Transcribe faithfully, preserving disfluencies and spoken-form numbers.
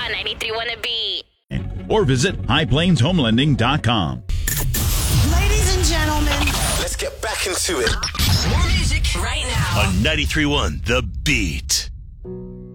on ninety-three point one The Beat. Or visit high plains home lending dot com. Ladies and gentlemen, let's get back into it. More music right now On ninety-three point one The Beat.